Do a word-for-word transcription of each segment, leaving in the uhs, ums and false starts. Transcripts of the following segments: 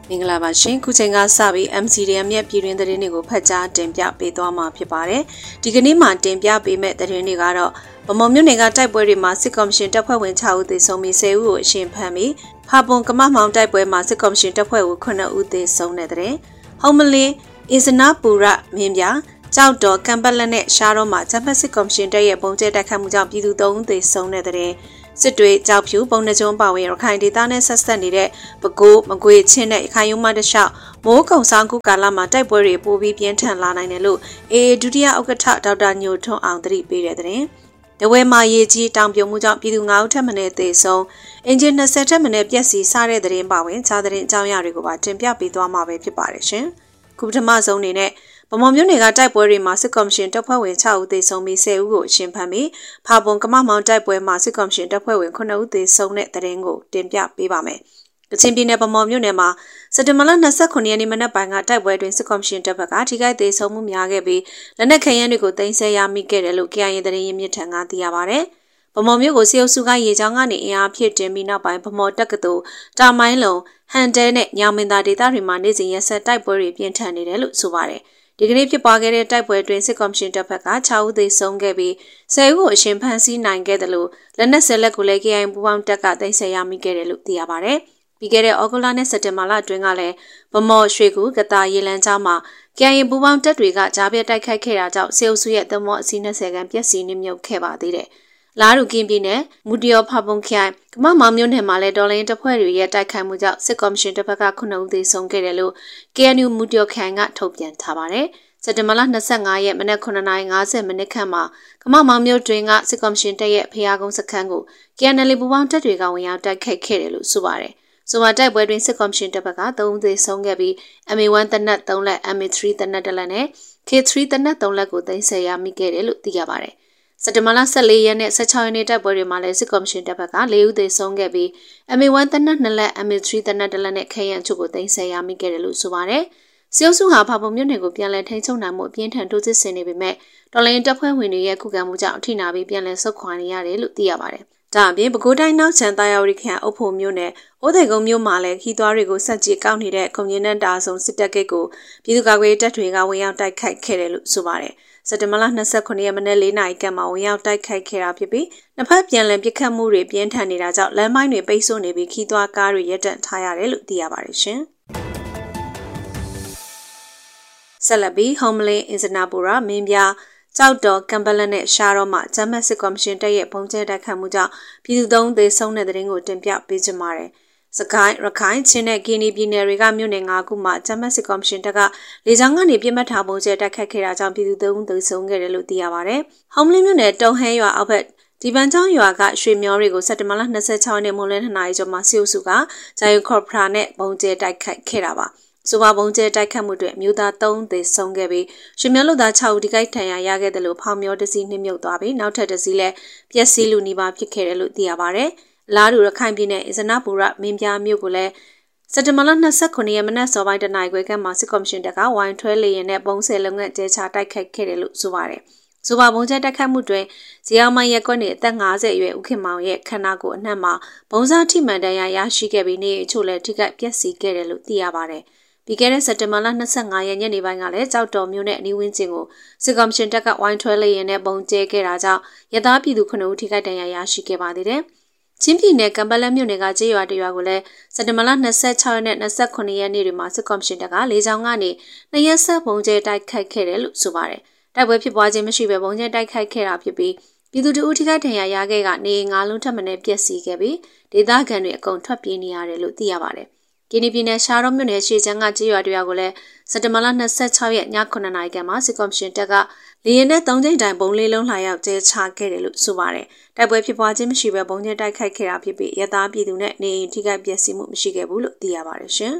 မင်္ဂလာပါရှင်ခုချိန်ကစပြီး M C D M ရဲ့ပြည်တွင်းသတင်းတွေကိုဖတ်ကြားတင်ပြပေးသွားမှာဖြစ်ပါတယ်ဒီကနေ့မှာတင်ပြပေးမယ့်သတင်းတွေကတော့ဗမော်မြို့နယ်ကတိုက်ပွဲတွေမှာစစ်ကော်မရှင်တပ်ဖွဲ့ဝင်၆ဦးသေဆုံးပြီး၁၀ဦးကိုအရှင်ဖမ်းပြီးဖာပွန်ကမမောင်တိုက်ပွဲမှာစစ်ကော်မရှင်တပ်ဖွဲ့ဝင်၉ဦးသေဆုံးတဲ့တဲ့ဟုံမလင်းအစ္စနာပူရမင်းပြကြောက်တော်ကံပက်လက်နဲ့ရှားတော့မှာဂျပန်စစ်ကော်မရှင်တပ်ရဲ့ပုံကျဲတိုက်ခတ်မှုကြောင့်ပြည်သူ၃ဦးသေဆုံးတဲ့တဲ့စစ်တွေကြောက်ဖြူပုံနှကျုံပါဝင်ရခိုင်ဒေသနဲ့ဆက်ဆက်နေတဲ့ပဲခူးမကွေချင်းနဲ့ရခိုင်ရုံးမတလျှောက်မိုးကုံဆောင်ကူကာလမှာတိုက်ပွဲတွေပိုပြီးပြင်းထန်လာနိုင်တယ်လို့အေအေဒုတိယဥက္ကဋ္ဌဒေါက်တာညိုထွန်းအောင်သတိပေးတဲ့တဲ့တဝဲမှာရေကြီးတောင်ပြုံမှုကြောင့်ပြည်သူ၅ဦးထက်မနည်းသေဆုံးအင်ဂျင်၂၀ထက်မနည်းပျက်စီးစားတဲ့တဲ့ပါဝင်ခြားတဲ့အကြောင်းအရာတွေကိုပါတင်ပြပေးသွားမှာပဲဖြစ်ပါတယ်ရှင်ခုပထမဆုံးအနေနဲ့ဗမော်မြို့နယ်ကတိုက်ပွဲတွေမှာစစ်ကော်မရှင်တပ်ဖွဲ့ဝင်၆ဦးသေဆုံးပြီး၁၀ဦးကိုအရှင်ဖမ်းပြီးဖာပွန်ကမမောင်တိုက်ပွဲမှာစစ်ကော်မရှင်တပ်ဖွဲ့ဝင်၉ဦးသေဆုံးတဲ့သတင်းကိုတင်ပြပေးပါမယ်။ကချင်ပြည်နယ်ဗမော်မြို့နယ်မှာစက်တင်ဘာလ၂၉ရက်နေ့မနက်ပိုင်းကတိုက်ပွဲတွင်စစ်ကော်မရှင်တပ်ဘက်ကထိခိုက်သေဆုံးမှုများခဲ့ပြီးလက်နက်ခဲယမ်းတွေကိုတင်ဆက်ရမိခဲ့တယ်လို့ K I A သတင်းရင်းမြစ်ထံကသိရပါဗျ။ဗမော်မြို့ကိုစစ်အုပ်စုကရေချောင်းကနေအင်အားဖြည့်တင်ပြီးနောက်ပိုင်းဗမော်တက္ကသိုလ်တာမိုင်းလုံဟန်တဲနဲ့ညောင်မင်းသားဒေသတွေမှာနေ့စဉ်ရက်ဆက်တိုက်ပွဲတွေပြင်းထန်နေတယ်လို့ဆိုပါတယ်။ဒီကနေ့ဖြစ်ပွားခဲ့တဲ့တိုက်ပွဲတွင်စစ်ကော်မရှင်တပ်ဖက်က၆ဦးသေဆုံးခဲ့ပြီး၁၀ဦးကိုအရှင်ဖမ်းဆီးနိုင်ခဲ့တယ်လို့လက်နက်ဆက်လက်ကိုလည်း K I A ပူးပေါင်းတပ်ကတင်ဆက်ရမိခဲ့တယ်လို့သိရပါဗျ။ပြီးခဲ့တဲ့ဩဂုတ်လနဲ့စက်တင်ဘာလအတွင်းကလည်းဗမော်ရွှေကူကတာရေလန်းကြားမှာ K I A ပူးပေါင်းတပ်တွေကကြားပြတိုက်ခိုက်ခဲ့တာကြောင့်စစ်အုပ်စုရဲ့သမောအစီး၂၀ခန်းပျက်စီးနှိမ့်မြုပ်ခဲ့ပါသေးတယ်။လာရူကင်းပြည်နယ်မူတရောဖာပွန်ခိုင်ကမမောင်မြို့နယ်မှာလည်းဒေါ်လာရင်းတပ်ဖွဲ့တွေရဲ့တိုက်ခိုက်မှုကြောင့်စစ်ကော်မရှင်တပ်ဖက်က၉ဦးသေဆုံးခဲ့တယ်လို့ K N U မူတရောခိုင်ကထုတ်ပြန်ထားပါတယ်။စက်တင်ဘာလ၂၅ရက်မနက်၉နာရီ၅၀မိနစ်ခန့်မှာကမမောင်မြို့တွင်ကစစ်ကော်မရှင်တပ်ရဲ့ဖျားကုန်းစခန်းကို K N L ပူးပေါင်းတပ်တွေကဝင်ရောက်တိုက်ခိုက်ခဲ့တယ်လို့ဆိုပါတယ်။ဆိုပါတိုက်ပွဲတွင်စစ်ကော်မရှင်တပ်ဘက်က၃ဦးသေဆုံးခဲ့ပြီး M A ၁ တနက်၃လက် M A ၃ တနက်တစ်လက်နဲ့ K ၃ တနက်၃လက်ကိုသိမ်းဆည်းရမိခဲ့တယ်လို့သိရပါတယ်။စက်တင်ဘာလ၁၄ရက်နဲ့၁၆ရက်နေ့တိုက်ပွဲတွေမှာလည်းစစ်ကော်မရှင်တပ်ဘက်က၄ဦးသေဆုံးခဲ့ပြီး M A ၁ တနက်၂လက် M A ၃ တနက်တစ်လက်နဲ့ခဲယံချုပ်ကိုသိမ်းဆည်းရမိခဲ့တယ်လို့ဆိုပါတယ်။စစ်အုပ်စုဟာဖာပုံမြို့နယ်ကိုပြန်လည်ထိန်းချုပ်နိုင်မှုအပြင်းထန်တိုးစစ်ဆင်နေပေမဲ့တော်လိုင်းတပ်ဖွဲ့ဝင်တွေရဲ့ခုခံမှုကြောင့်အထိနာပြီးပြန်လည်ဆုတ်ခွာနေရတယ်လို့သိရပါတယ်။ဒါအပြင်ပဲခူးတိုင်းနောက်ချန်တာယာဝတီခရိုင်အုပ်ဖို့မြို့နယ်အိုးသိကုံမြို့မှာလည်းခီးသွွားတွေကိုဆက်ကြေကောက်နေတဲ့ကွန်မြူနစ်တာဆုံစစ်တပ်ကိတ်ကိုပြည်သူ့ကာကွယ်တပ်တွေကဝင်ရောက်တိုက်ခိုက်ခဲ့တယ်လို့ဆိုပါတယ်။စက်တင်ဘာလ၂၉ရက်မနက်၄နာရီခန့်မှာဝင်ရောက်တိုက်ခိုက်ခဲ့တာဖြစ်ပြီးနှစ်ဖက်ပြန်လည်ပစ်ခတ်မှုတွေပြင်းထန်နေတာကြောင့်လမ်းမိုင်းတွေပိတ်ဆို့နေပြီးခီးသွွားကားတွေရပ်တန့်ထားရတယ်လို့သိရပါတယ်ရှင်။ဆက်လက်ပြီးဟုံမလင်းအင်စနာပူရာမင်းပြကြောက်တော်ကံပလက်နဲ့ရှားတော့မှဂျမတ်စစ်ကော်မရှင်တပ်ရဲ့ပုံကျဲတိုက်ခတ်မှုကြောင့်ပြည်သူသုံးသေဆုံးတဲ့တဲ့ရင်ကိုတင်ပြပေးကြပါမယ်။စကိုင်းရခိုင်ချင်းနဲ့ကင်းနီပြည်နယ်တွေကမြို့နယ်၅ခုမှာဂျမတ်စစ်ကော်မရှင်တပ်ကလေကြောင်းကနေပြစ်မှတ်ထားပုံကျဲတိုက်ခတ်ခဲ့တာကြောင့်ပြည်သူသုံးသေဆုံးခဲ့တယ်လို့သိရပါဗျ။ဟုံမလင်းမြို့နယ်တုံဟဲရွာအောက်ဘက်ဒီပန်းချောင်းရွာကရွှေမျောတွေကိုစက်တင်ဘာလ၂၆ရက်နေ့မိုးလင်း၂နာရီကျော်မှာစီအိုစုကဂျာယုခေါပရာနဲ့ပုံကျဲတိုက်ခတ်ခဲ့တာပါ။ဆိုပါပုံကျဲတိုက်ခတ်မှုတွေမြို့သား၃ဦးသေဆုံးခဲ့ပြီးရွှေမျောလူသား၆ဦးဒီကိတ်ထံရရခဲ့တယ်လို့ဖောင်မျောတစီနှိမ့်မြုပ်သွားပြီးနောက်ထပ်တစီလည်းပျက်စီးလူနီးပါးဖြစ်ခဲ့တယ်လို့သိရပါဗျ။လာတူရခိုင်ပြည်နယ်အစ္စနာပူရမင်းပြားမြို့ကိုလည်းစက်တင်ဘာလ၂၉ရက်မနက်စောပိုင်းတနာရီခွဲခန့်မှာစစ်ကော်မရှင်တပ်ကဝိုင်းထွဲလေရင်နဲ့ပုံစံလုံးငတ်ကျဲချတိုက်ခိုက်ခဲ့တယ်လို့ဆိုပါတယ်။ဆိုပါပုံကျဲတိုက်ခိုက်မှုတွင်ဇီအောင်မိုင်ရက်ကွက်နေအသက်၅၀အရွယ်ဦးခင်မောင်ရဲ့ခန္ဓာကိုယ်အနှံ့မှာဘုံစားထိမှန်တရားရရှိခဲ့ပြီးနေအချို့လည်းထိခိုက်ပျက်စီးခဲ့တယ်လို့သိရပါတယ်။ပြီးခဲ့တဲ့စက်တင်ဘာလ၂၅ရက်ညနေပိုင်းကလည်းကြောက်တော်မြို့နယ်အနီးဝန်းကျင်ကိုစစ်ကော်မရှင်တပ်ကဝိုင်းထွဲလေရင်နဲ့ပုံကျဲခဲ့တာကြောင့်ရသားပြည်သူခုနှစ်ဦးထိခိုက်ဒဏ်ရာရရှိခဲ့ပါသေးတယ်။ချင်းပြည်နယ်ကံပလက်မြို့နယ်ကကျေးရွာတရွာကိုလည်းစက်တင်ဘာလ၂၆ရက်နဲ့၂၉ရက်နေ့တွေမှာစစ်ကော်မရှင်တပ်ကလေကြောင်းကနေနှစ်ရက်ဆက်ပုံကျဲတိုက်ခိုက်ခဲ့တယ်လို့ဆိုပါတယ်။တိုက်ပွဲဖြစ်ပွားခြင်းမရှိဘဲပုံကျဲတိုက်ခိုက်ခဲ့တာဖြစ်ပြီးပြည်သူတို့ထိခိုက်ဒဏ်ရာရခဲ့ကနေငါးလုံးထပ်မံပျက်စီးခဲ့ပြီးဒေသခံတွေအကုန်ထွက်ပြေးနေရတယ်လို့သိရပါတယ်။ကင်းနီပြည်နယ်ရှားတော်မြို့နယ်ရှေ့ချမ်းကကျေးရွာတွေကိုလည်းစက်တင်ဘာလ၂၆ရက်ည၉နာရီခန့်မှာစစ်ကော်မရှင်တပ်ကလေရင်နဲ့သုံးကြိမ်တိုင်ပုံလေးလုံးလှာရောက်ကျဲချခဲ့တယ်လို့ဆိုပါတယ်။တိုက်ပွဲဖြစ်ပွားခြင်းမရှိဘဲပုံကျဲတိုက်ခိုက်ခဲ့တာဖြစ်ပြီးရသားပြည်သူနဲ့နေအိမ်ထိခိုက်ပျက်စီးမှုမရှိခဲ့ဘူးလို့သိရပါတယ်ရှင်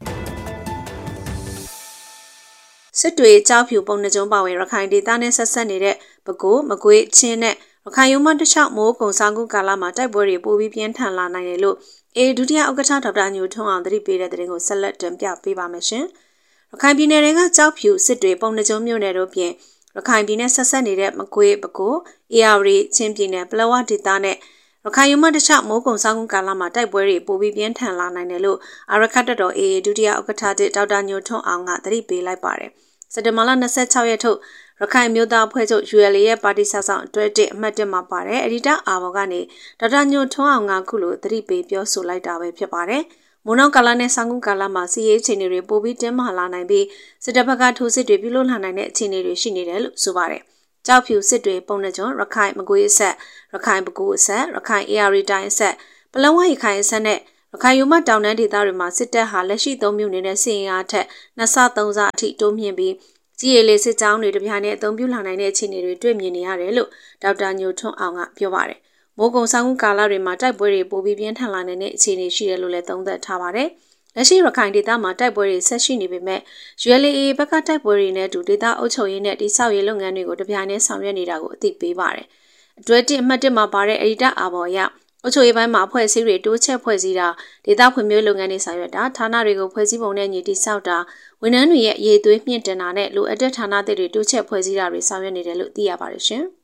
။စစ်တွေကြောက်ဖြူပုံနှကျုံပါဝင်ရခိုင်ဒေသနဲ့ဆက်ဆက်နေတဲ့ပဲခူးမကွေးချင်းနဲ့ရခိုင်ရုံးမတလျှောက်မိုးကုံဆောင်ကူကာလမှာတိုက်ပွဲတွေပိုပြီးပြင်းထန်လာနိုင်တယ်လို့အေဒုတိယဥက္ကဋ္ဌဒေါက်တာညိုထွန်းအောင်သတိပေးတဲ့သတင်းကိုဆက်လက်တင်ပြပေးပါမယ်ရှင်။ရခိုင်ပြည်နယ်တွေကကြောက်ဖြူစစ်တွေပုံနှကျုံမြို့နယ်တို့ပြင်ရခိုင်ပြည်နယ်ဆက်ဆက်နေတဲ့မကွေးပဲခူးအေရဝတီချင်းပြည်နယ်ပလောဝဒေသနဲ့ရခိုင်ယူမတခြားမိုးကုံဆောင်ကာလမှာတိုက်ပွဲတွေပိုပြီးပြင်းထန်လာနိုင်တယ်လို့အာရခတ်တပ်တော် အေအေ ဒုတိယဥက္ကဋ္ဌဒေါက်တာညိုထွန်းအောင်ကသတိပေးလိုက်ပါတယ်။စက်တင်ဘာလ၂၆ရက်ထုတ်ရခိုင်မျိုးသားအဖွဲ့ချုပ် ယူ အယ် အေ ရဲ့ပါတီစာဆောင်အတွဲတစ်အမှတ်တစ်မှာပါတယ်အဒီတာအာဘော်ကနေဒေါက်တာညိုထွန်းအောင်ကခုလိုသတိပေးပြောဆိုလိုက်တာပဲဖြစ်ပါတယ်။မိုးနောက်ကာလနဲ့ဆောင်ကူကာလမှာစီးရေးအခြေအနေတွေပိုပြီးတင်းမာလာနိုင်ပြီးစစ်တပ်ဘက်ကထိုးစစ်တွေပြုလုပ်လာနိုင်တဲ့အခြေအနေတွေရှိနေတယ်လို့ဆိုပါတယ်။ကြောက်ဖြူစစ်တွေပုံနှကျွန်းရခိုင်မကွေးအဆက်ရခိုင်ပဲခူးအဆက်ရခိုင် အေ အာ ရီ တိုင်းအဆက်ပလောဝရခိုင်အဆက်နဲ့ရခိုင်ယူမတောင်တန်းဒေသတွေမှာစစ်တပ်ဟာလက်ရှိသုံးမျိုးနေတဲ့စီရင်အားထက်နှစ်ဆသုံးဆအထိတိုးမြင့်ပြီးကြီးရည်လေးစစ်ကြောင်းတွေတပြားနဲ့အသုံးပြုလာနိုင်တဲ့အခြေအနေတွေတွေ့မြင်နေရတယ်လို့ဒေါက်တာညိုထွန်းအောင်ကပြောပါတယ်။မိုးကုံဆောင်ကာလတွေမှာတိုက်ပွဲတွေပိုပြီးပြင်းထန်လာနေတဲ့အခြေအနေရှိတယ်လို့လည်းသုံးသပ်ထားပါတယ်။လက်ရှိရခိုင်ဒေသမှာတိုက်ပွဲတွေဆက်ရှိနေပေမဲ့ ယူ အယ် အေ ဘက်ကတိုက်ပွဲတွေနဲ့အတူဒေသအုပ်ချုပ်ရေးနဲ့တိစောက်ရေးလုပ်ငန်းတွေကိုတပြားနဲ့ဆောင်ရွက်နေတာကိုအသိပေးပါတယ်။အတွဲတစ်အမှတ်တစ်မှာပါတဲ့အဒီတာအာဘော်အရအုပ်ချုပ်ရေးပိုင်းမှာအဖွဲ့အစည်းတွေတိုးချက်ဖွဲ့စည်းတာဒေသဖွံ့ဖြိုးလုပ်ငန်းတွေဆောင်ရွက်တာဌာနတွေကိုဖွဲ့စည်းပုံနဲ့ညီတိစောက်တာဝန်ထမ်းတွေရဲ့အရေးသွေးမြင့်တင်တာနဲ့လိုအပ်တဲ့ဌာနတွေတိုးချက်ဖွဲ့စည်းတာတွေဆောင်ရွက်နေတယ်လို့သိရပါတယ်ရှင်။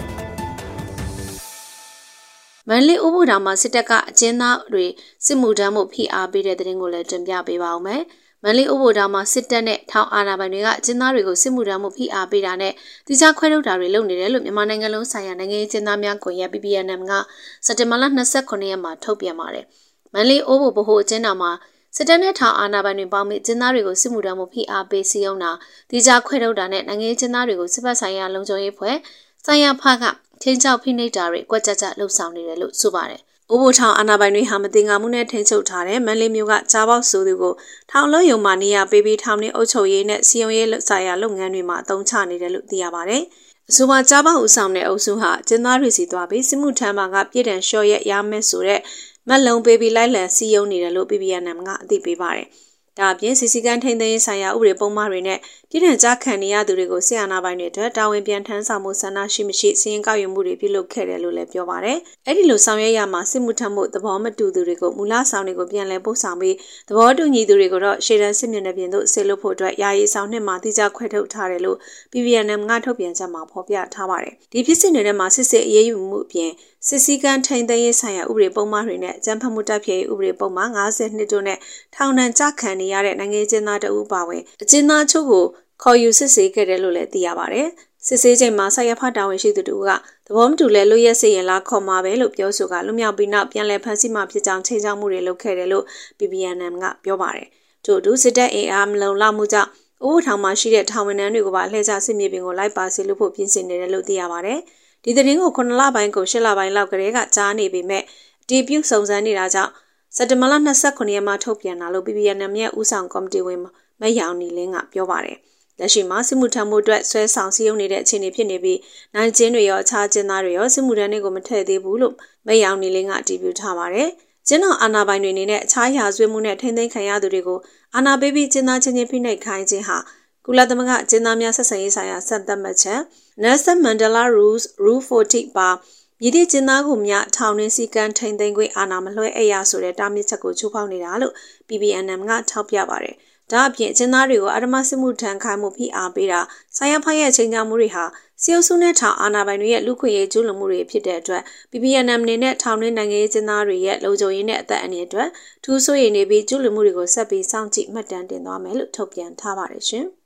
မန္တလေးဥပုဒ်တောင်မှာစစ်တပ်ကအကျဉ်းသားတွေစစ်မှုထမ်းမှုဖိအားပေးတဲ့တဲ့တင်ကိုလည်းတင်ပြပေးပါဦးမယ်။မန္တလေးဥပုဒ်တောင်မှာစစ်တပ်နဲ့ထောင်အာဏာပိုင်တွေကအကျဉ်းသားတွေကိုစစ်မှုထမ်းမှုဖိအားပေးတာနဲ့တိကျခွဲထုတ်တာတွေလုပ်နေတယ်လို့မြန်မာနိုင်ငံလုံးဆိုင်ရာနိုင်ငံရေးအကျဉ်းသားများကွန်ရက် ပီ ပီ အန် အမ် ကစက်တင်ဘာလ၂၉ရက်မှာထုတ်ပြန်ပါတယ်။မန္တလေးဥပုဒ်ဗဟိုအကျဉ်းတော်မှာစစ်တပ်နဲ့ထောင်အာဏာပိုင်တွေပေါင်းပြီးကျင်းသားတွေကိုစစ်မှုထမ်းမှုဖိအားပေးစီရင်တာတိကျခွဲထုတ်တာနဲ့နိုင်ငံရေးကျင်းသားတွေကိုစစ်ဘက်ဆိုင်ရာလုံခြုံရေးဖွဲ့ဆိုင်ရာဖကချင်းချောက်ဖိနှိပ်တာတွေကွက်ကြကြလှုပ်ဆောင်နေတယ်လို့ဆိုပါတယ်။ဥပုဒ်ထောင်အာဏာပိုင်တွေဟာမတင်ငါမှုနဲ့ထိန်းချုပ်ထားတဲ့မန္တလေးမြို့ကကြားပေါက်ဆိုသူကိုထောင်လုံးယုံမှနေရာပေးပြီးထောင်နေအုပ်ချုပ်ရေးနဲ့စီယုံရေးဆိုင်ရာလုပ်ငန်းတွေမှာအသုံးချနေတယ်လို့သိရပါတယ်။အဆိုပါကြားပေါက်ဦးဆောင်တဲ့အုပ်စုဟာကျင်းသားတွေစီသွားပြီးစစ်မှုထမ်းမှာကပြည်ထန်လျှော့ရက်ရမယ်ဆိုတဲ့မက်လုံးပေးပြီးလိုက်လံစီယုံနေတယ်လို့ ပီ ပီ အန် အမ် ကအသိပေးပါတယ်။ဒါအပြင်စီစီကန်းထိန်းသိမ်းရေးဆိုင်ရာဥပဒေပုံမှန်တွေနဲ့ပြည်ထန်ကြားခံနေရသူတွေကိုဆီယနာပိုင်းတွေအတွက်တာဝန်ပြန်ထမ်းဆောင်မှုဆန္ဒရှိမရှိစီရင်ကောက်ယူမှုတွေပြုလုပ်ခဲ့တယ်လို့လည်းပြောပါတယ်။အဲ့ဒီလိုဆောင်ရွက်ရမှာစစ်မှုထမ်းမှုသဘောမတူသူတွေကိုမူလဆောင်တွေကိုပြန်လည်ပို့ဆောင်ပြီးသဘောတူညီသူတွေကိုတော့ရှေ့တန်းစစ်မျက်နှာပြင်သို့ဆေလွတ်ဖို့အတွက်ယာယီဆောင်နှစ်မှာတိကျခွဲထုတ်ထားတယ်လို့ ပီ ပီ အန် အမ် ကထုတ်ပြန်ချက်မှာဖော်ပြထားပါတယ်။ဒီဖြစ်စဉ်တွေထဲမှာစစ်စစ်အရေးယူမှုအပြင်စစ်စည်းကမ်းထိန်းသိမ်းရေးဆိုင်ရာဥပဒေပုံမှန်တွေနဲ့ကျန်းဖတ်မှုတပ်ဖြည့်ရေးဥပဒေပုံမှန်၅၀နှစ်တို့နဲ့ထောင်ဒဏ်ကြခံနေရတဲ့နိုင်ငံကျင်းသားတအုပ်ပါဝင်အကျဉ်းသားချုပ်ကိုခေါ်ယူစစ်ဆေးခဲ့တယ်လို့လည်းသိရပါတယ်။စစ်ဆေးချိန်မှာဆိုင်ရဖတာဝန်ရှိသူတို့ကသဘောမတူလဲလွတ်ရက်စေရင်လားခေါ်မှာပဲလို့ပြောဆိုကလွတ်မြောက်ပြီးနောက်ပြန်လည်ဖမ်းဆီးမှဖြစ်ကြောင်းချိန်ချောက်မှုတွေလုပ်ခဲ့တယ်လို့ ပီ ပီ အန် အမ် ကပြောပါတယ်။ထို့အတူစစ်တပ်အင်အားမလုံလောက်မှုကြောင့်ဥပုဒ်ထောင်မှာရှိတဲ့ထောင်ဝန်ထမ်းတွေကိုပါအလှည့်ကျစစ်မြေပြင်ကိုလိုက်ပါစေလို့ဖို့ပြင်ဆင်နေတယ်လို့သိရပါတယ်။ဒီသတင်းကိုခုနှစ်လပိုင်းကိုရှစ်လပိုင်းလောက်ကတည်းကကြားနေပေမဲ့အတည်ပြုစုံစမ်းနေတာကြောင့်စက်တင်ဘာလ၂၉ရက်မှာထုတ်ပြန်လာလို့ ပီ ပီ အန် အမ် ရဲ့ဦးဆောင်ကော်မတီဝင်မယောင်နီလင်းကပြောပါတယ်။လက်ရှိမှာစစ်မှုထမ်းမှုအတွက်ဆွဲဆောင်စည်းရုံးနေတဲ့အခြေအနေဖြစ်နေပြီးနိုင်ကျင်းတွေရောအခြားကျင်းသားတွေရောစစ်မှုထမ်းတွေကိုမထည့်သေးဘူးလို့မယောင်နီလင်းကအတည်ပြုထားပါတယ်။ကျင်းတော်အာဏာပိုင်တွေအနေနဲ့အခြားရာဇဝတ်မှုနဲ့ထိန်းသိမ်းခံရသူတွေကိုအာဏာပေးပြီးကျင်းသားချင်းချင်းဖိနှိပ်ခိုင်းခြင်းဟာကုလသမဂ္ဂကျင်းသားများဆက်ဆံရေးဆိုင်ရာစံသတ်မှတ်ချက် Nelson Mandela Rules Rule ၄၀ ပါမြည်သည့်ကျင်းသားကိုမြထောင်နှင်းစည်းကမ်းထိန်းသိမ်းခွင့်အာဏာမလွှဲအပ်ရဆိုတဲ့တားမြစ်ချက်ကိုချိုးဖောက်နေတာလို့ ပီ ပီ အန် အမ် ကထောက်ပြပါတယ်။ဒါအပြင်ကျင်းသားတွေကိုအဓမ္မစစ်မှုထမ်းခိုင်းမှုဖိအားပေးတာဆိုင်ရာဖိုင်ရဲ့ချိန်ချောက်မှုတွေဟာစီအုပ်စုနဲ့ထောင်အာဏာပိုင်တွေရဲ့လူခွင့်ရေးကျူးလွန်မှုတွေဖြစ်တဲ့အတွက် ပီ ပီ အန် အမ် အနေနဲ့ထောင်တွင်းနိုင်ငံရေးကျင်းသားတွေရဲ့လုံခြုံရေးနဲ့အသက်အန္တရာယ်အတွက်ထူးဆိုးရည်နေပြီးကျူးလွန်မှုတွေကိုဆက်ပြီးစောင့်ကြည့်မှတ်တမ်းတင်သွားမယ်လို့ထုတ်ပြန်ထားပါတယ်ရှင်။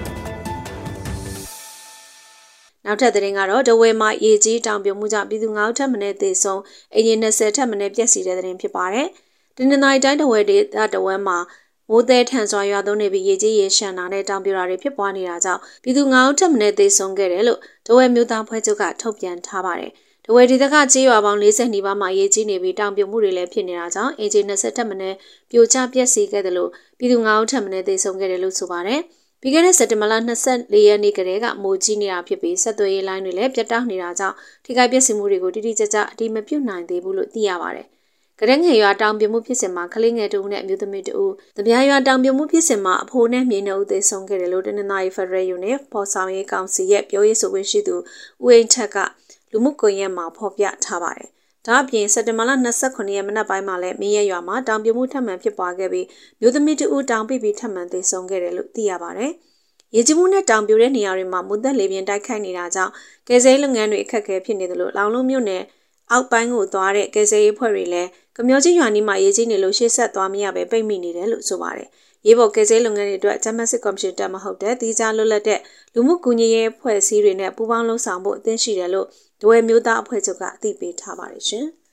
နောက်ထပ်သတင်းကတော့ဒဝဲမှာရေကြီးတောင်ပြိုမှုကြောင့်ပြည်သူ၅ဦးထပ်မံသေဆုံးအင်ဂျင်၂၀ထပ်မံပျက်စီးတဲ့သတင်းဖြစ်ပါတယ်။တနင်္သာရီတိုင်းဒဝဲဒေသဒဝဲမှာမိုးသည်ထန်စွာရွာသွန်းနေပြီးရေကြီးရေရှမ်းတာနဲ့တောင်ပြိုတာတွေဖြစ်ပွားနေတာကြောင့်ပြည်သူ၅ဦးထပ်မံသေဆုံးခဲ့တယ်လို့ဒဝဲမြို့သားဖွဲ့ချုပ်ကထုတ်ပြန်ထားပါတယ်။ဒဝဲဒေသကကြေးရွာပေါင်း၄၀နီးပါးမှာရေကြီးနေပြီးတောင်ပြိုမှုတွေလည်းဖြစ်နေတာကြောင့်အင်ဂျင်၂၀ထပ်မံပြိုကျပျက်စီးခဲ့တယ်လို့ပြည်သူ၅ဦးထပ်မံသေဆုံးခဲ့တယ်လို့ဆိုပါတယ်။ပြီးခဲ့တဲ့စက်တင်ဘာလ၂၄ရက်နေ့ကတည်းကမိုးကြီးနေတာဖြစ်ပြီးဆက်သွယ်ရေးလိုင်းတွေလည်းပြတ်တောက်နေတာကြောင့်ထိခိုက်ပျက်စီးမှုတွေကိုတိတိကျကျအတိမပြုတ်နိုင်သေးဘူးလို့သိရပါတယ်။ကရက်ငယ်ရွာတောင်ပြိုမှုဖြစ်စဉ်မှာကလေးငယ်တဦးနဲ့အမျိုးသမီးတဦး၊တပြားရွာတောင်ပြိုမှုဖြစ်စဉ်မှာအဖိုးနဲ့မြေနှုတ်သေဆုံးခဲ့တယ်လို့တနင်္သာရီဖက်ဒရယ်ယူနစ်ပေါ်ဆောင်ရေးကောင်စီရဲ့ပြောရေးဆိုခွင့်ရှိသူဦးအိမ်ထက်ကလူမှုကွန်ရက်မှာဖော်ပြထားပါတယ်။ဒါအပြင်စက်တင်ဘာလ၂၉ရက်မနက်ပိုင်းမှာလည်းမင်းရရွာမှာတောင်ပြိုမှုထပ်မံဖြစ်ပွားခဲ့ပြီးမျိုးသမီးတဦးတောင်ပိပြီးထပ်မံသေဆုံးခဲ့တယ်လို့သိရပါတယ်။ရေကြီးမှုနဲ့တောင်ပြိုတဲ့နေရာတွေမှာမုန်သက်လေပြင်းတိုက်ခိုက်နေတာကြောင့်ကယ်ဆယ်ရေးလုပ်ငန်းတွေအခက်အခဲဖြစ်နေတယ်လို့လောင်လုံးမြို့နယ်အောက်ပိုင်းကိုသွားတဲ့ကယ်ဆယ်ရေးဖွဲ့တွေလည်းကမျောကြီးရွာနီးမှာရေးကြီးနေလို့ရှေ့ဆက်သွားမရပဲပိတ်မိနေတယ်လို့ဆိုပါတယ်။ရေးပေါ်ကယ်ဆယ်လုပ်ငန်းတွေအတွက်ဂျမတ်စစ်ကော်မရှင်တက်မဟုတ်တဲ့တီးခြားလွတ်လပ်တဲ့လူမှုကူညီရေးအဖွဲ့အစည်းတွေနဲ့ပူးပေါင်းလှုပ်ဆောင်ဖို့အသင့်ရှိတယ်လို့ဒဝဲမျိုးသားအဖွဲ့ချုပ်ကအသိပေးထားပါတယ်ရှင်။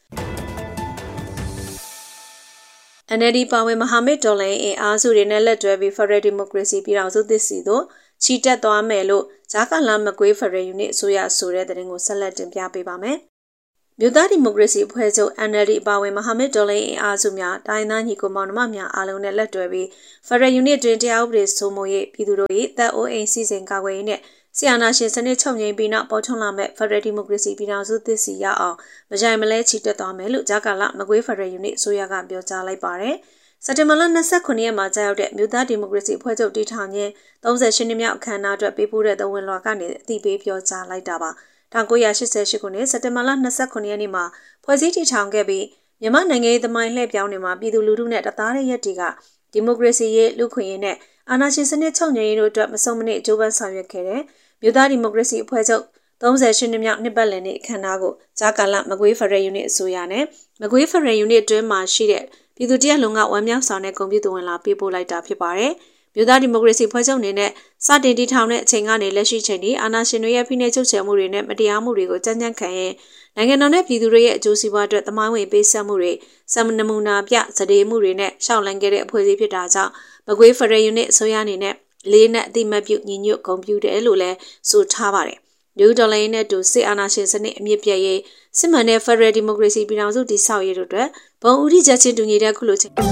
N L D ပါဝင်မဟာမိတ်တော်လှန်ရေးအင်အားစုတွေနဲ့လက်တွဲပြီး Federal Democracy ပြည်ထောင်စုသစ်စီသို့ချီတက်သွားမယ်လို့ဂျာကာလာမကွေး Federal Unit အစိုးရဆိုတဲ့သတင်းကိုဆက်လက်တင်ပြပေးပါမယ်။မြို့သားဒီမိုကရေစီအဖွဲ့ချုပ် N L D ပါဝင်မဟာမိတ်တော်လှန်ရေးအင်အားစုများတိုင်းသားညီကိုမောင်နှမများအားလုံးနဲ့လက်တွဲပြီး Federal Unit တွင်တရားဥပဒေစိုးမိုးရေးပြည်သူတို့၏တပ်အိုးအိမ်စီစဉ်ကာကွယ်ရေးနဲ့ဆီယနာရှင်စနစ်ချုပ်ငြိမ်းပြီးနောက်ပေါ်ထွန်းလာမဲ့ Federal Democracy ပြည်ထောင်စုသစ်စီရအောင်မကြိုင်မလဲချီတက်သွားမယ်လို့ဂျာကာလာမကွေး Federal Unit အစိုးရကပြောကြားလိုက်ပါတယ်။စက်တင်ဘာလ၂၉ရက်မှာကြာရောက်တဲ့မြို့သားဒီမိုကရေစီအဖွဲ့ချုပ်တည်ထောင်ခြင်း၃၈နှစ်မြောက်အခမ်းအနားအတွက်ပေးပို့တဲ့သဝင်လွှာကနေအသိပေးပြောကြားလိုက်တာပါ။၁၉၈၈ခုနှစ်စက်တင်ဘာလ၂၉ရက်နေ့မှာဖွဲ့စည်းတည်ထောင်ခဲ့ပြီးမြန်မာနိုင်ငံရေးသမိုင်းလှည့်ပြောင်းနေမှာပြည်သူလူထုနဲ့တသားတဲ့ရက်တွေကဒီမိုကရေစီရေးလူခွင့်ရေးနဲ့အာဏာရှင်စနစ်ချုပ်ငြိမ်းရေးတို့အတွက်မဆုံးမနစ်ကြိုးပမ်းဆောင်ရွက်ခဲ့တဲ့မြို့သားဒီမိုကရေစီအဖွဲ့ချုပ်၃၈နှစ်မြောက်နှစ်ပတ်လည်နေ့အခမ်းအနားကိုဂျာကာလာမကွေး Federal Unit အစိုးရနဲ့မကွေး Federal Unit အတွင်းမှာရှိတဲ့ပြည်သူတရက်လုံးကဝမ်းမြောက်ဆောင်တဲ့ဂုဏ်ပြုသဝင်လာပေးပို့လိုက်တာဖြစ်ပါတယ်။မြို့သားဒီမိုကရေစီဖွဲ့ချုပ်အနေနဲ့စတင်တည်ထောင်တဲ့အချိန်ကနေလက်ရှိချိန်ထိအာဏာရှင်တွေရဲ့ဖိနှိပ်ချုပ်ချယ်မှုတွေနဲ့မတရားမှုတွေကိုကြမ်းကြမ်းခံရင်နိုင်ငံတော်နဲ့ပြည်သူတွေရဲ့အကျိုးစီးပွားအတွက်သမိုင်းဝင်ပေးဆက်မှုတွေစံနမူနာပြစဒေမှုတွေနဲ့ရှောက်လန်းခဲ့တဲ့အဖွဲ့အစည်းဖြစ်တာကြောင့်မကွေး Federal Unit အစိုးရအနေနဲ့လေးနဲ့အတိမတ်ပြုညီညွတ်ဂုဏ်ပြုတယ်လို့လည်းဆိုထားပါတယ်။မြို့တော်လိုင်းနဲ့တူစစ်အာဏာရှင်စနစ်အမြင့်ပြည့်ရေးစစ်မှန်တဲ့ Federal Democracy ပြည်ထောင်စုတည်ဆောက်ရေးတို့အတွက်ဘုံဦးထိချက်ချင်းတူညီတဲ့ခုလိုချင်း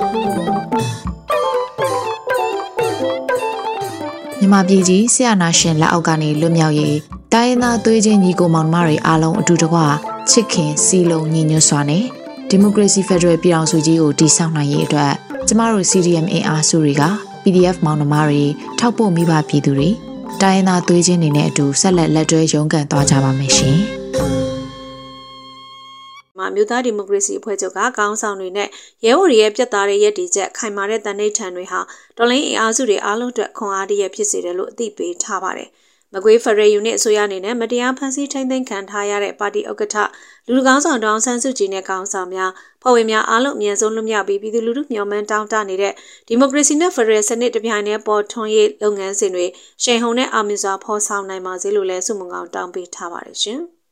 မြန်မာပြည်ကြီးဆရာနာရှင်လက်အောက်ကနေလွတ်မြောက်ရေးတိုင်းရင်းသားသွေးချင်းညီကိုမောင်နှမတွေအားလုံးအတူတကွချစ်ခင်စီလုံးညီညွတ်စွာနဲ့ဒီမိုကရေစီဖက်ဒရယ်ပြည်ထောင်စုကြီးကိုတည်ဆောက်နိုင်ရေးအတွက်ကျမတို့ C D M အင်အားစုတွေက P D F မောင်နှမတွေထောက်ပို့မိဘပြည်သူတွေတိုင်းရင်းသားသွေးချင်းတွေနဲ့အတူဆက်လက်လက်တွဲရုန်းကန်သွားကြပါမယ်ရှင်။မြို့သားဒီမိုကရေစီအဖွဲ့ချုပ်ကကောင်းဆောင်တွေနဲ့ရဲဘော်တွေရဲ့ပြတ်သားတဲ့ရည်တည်ချက်ခိုင်မာတဲ့တန်ဋိဌာန်တွေဟာတော်လိုင်းအင်အားစုတွေအားလုံးအတွက်ခွန်အားတရဖြစ်စေတယ်လို့အသိပေးထားပါတယ်။မကွေး Federal Unit အစိုးရအနေနဲ့မတရားဖန်ဆီးထိန်းသိမ်းခံထားရတဲ့ပါတီဥက္ကဋ္ဌလူတကောင်းဆောင်တောင်ဆန်းစုကြည်နဲ့ကောင်းဆောင်များဖွဲ့ဝင်များအားလုံးအမြန်ဆုံးလွတ်မြောက်ပြီးပြည်သူလူထုမျှော်မှန်းတောင်းတနေတဲ့ဒီမိုကရေစီနဲ့ Federal စနစ်တပြိုင်တည်းပေါ်ထွန်းရေးလုပ်ငန်းစဉ်တွေရှိန်ဟုန်နဲ့အောင်မြင်စွာဖော်ဆောင်နိုင်ပါစေလို့လည်းဆုမွန်ကောင်းတောင်းပေးထားပါတယ်ရှင်။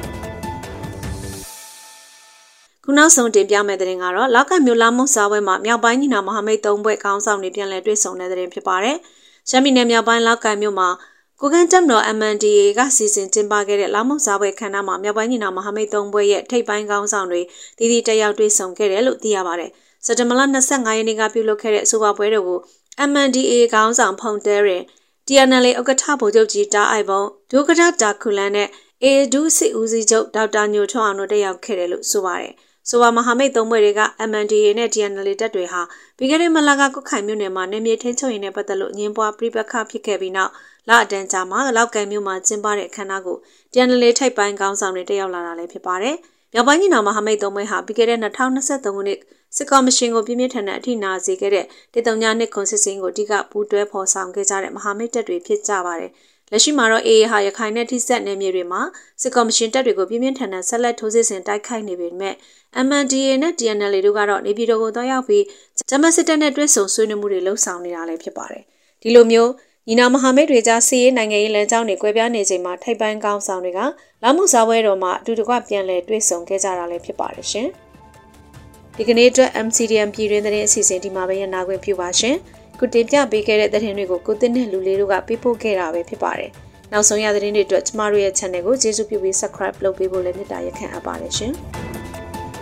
ခုနောက်ဆုံးတင်ပြမယ့်သတင်းကတော့လောက်ကမြို့လာမုံစားပွဲမှာမြောက်ပိုင်းညီနောင်မဟာမိတ်သုံးဘွဲ့ခေါင်းဆောင်တွေပြန်လည်တွေ့ဆုံတဲ့သတင်းဖြစ်ပါတယ်။ရှမ်းပြည်နယ်မြောက်ပိုင်းလောက်ကမြို့မှာကိုကန်တက်မတော် M N D A ကစီစဉ်ကျင်းပခဲ့တဲ့လာမုံစားပွဲခမ်းနားမှာမြောက်ပိုင်းညီနောင်မဟာမိတ်သုံးဘွဲ့ရဲ့ထိပ်ပိုင်းခေါင်းဆောင်တွေတည်တည်တက်ရောက်တွေ့ဆုံခဲ့တယ်လို့သိရပါတယ်။စက်တင်ဘာလ၂၅ရက်နေ့ကပြုလုပ်ခဲ့တဲ့အဆိုပါပွဲတော်ကို M N D A ခေါင်းဆောင်ဖုန်တဲရင် T N L A ဥက္ကဋ္ဌဗိုလ်ချုပ်ကြီးတာအိုက်ဘုံဒုက္ကဋ္ဌတာခုလန်နဲ့ A ဒုစစ်ဦးစီးချုပ်ဒေါက်တာညိုထွန်းအောင်တို့တက်ရောက်ခဲ့တယ်လို့ဆိုပါတယ်။ဆိုပါမဟာမိတ်သုံးဘွဲ့တွေက M N D A နဲ့ T N L A တပ်တွေဟာပြီးခဲ့တဲ့မလကကုတ်ခိုင်မြို့နယ်မှာနေမြေထိန်းချုပ်ရေးနဲ့ပတ်သက်လို့ညှင်းပွားပြိပခဖြစ်ခဲ့ပြီးနောက်လအတန်းကြာမှာလောက်ကန်မြို့မှာကျင်းပတဲ့အခမ်းအနားကို T N L A ထိပ်ပိုင်းခေါင်းဆောင်တွေတက်ရောက်လာတာလည်းဖြစ်ပါတယ်။မြောက်ပိုင်းညီနောင်မဟာမိတ်သုံးဘွဲ့ဟာပြီးခဲ့တဲ့၂၀၂၃ခုနှစ်စစ်ကော်မရှင်ကိုပြင်းပြထန်တဲ့အထိနာစေခဲ့တဲ့တေတုံညာနှစ်ခွန်စစ်စင်းကိုအဓိကပူးတွဲဖော်ဆောင်ခဲ့ကြတဲ့မဟာမိတ်တပ်တွေဖြစ်ကြပါတယ်။လက်ရှိမှာတော့ A A ဟာရခိုင်နဲ့ထိစပ်နယ်မြေတွေမှာစစ်ကော်မရှင်တပ်တွေကိုပြင်းပြထန်တဲ့ဆက်လက်ထိုးစစ်ဆင်တိုက်ခိုက်နေပေမဲ့ M N D A နဲ့ T N L A တို့ကတော့နေပြည်တော်ကိုသွားရောက်ပြီးဂျမတ်စစ်တပ်နဲ့တွဲဆုံဆွေးနွေးမှုတွေလှုပ်ဆောင်နေတာလည်းဖြစ်ပါတယ်။ဒီလိုမျိုးညီနောင်မဟာမိတ်တွေကြားစီးရေးနိုင်ငံရေးလမ်းကြောင်းတွေကွဲပြားနေချိန်မှာထိုက်ပိုင်းကောင်းဆောင်တွေကလာမှုစားပွဲတော်မှာအတူတကွပြန်လည်တွဲဆုံခဲ့ကြတာလည်းဖြစ်ပါတယ်ရှင်။ဒီကနေ့အတွက် M C D M ပြည်တွင်းသတင်းအစီအစဉ်ဒီမှာပဲရနာခွင့်ပြုပါရှင်။ခုတင်ပြပေးခဲ့တဲ့သတင်းတွေကိုကိုတင်နဲ့လူလေးတို့ကပေးပို့ခဲ့တာပဲဖြစ်ပါတယ်။နောက်ဆုံးရသတင်းတွေအတွက်ကျမတို့ရဲ့ channel ကိုကျေးဇူးပြုပြီး subscribe လုပ်ပေးဖို့လည်းမေတ္တာရက်ခံအပ်ပါတယ်ရှင်။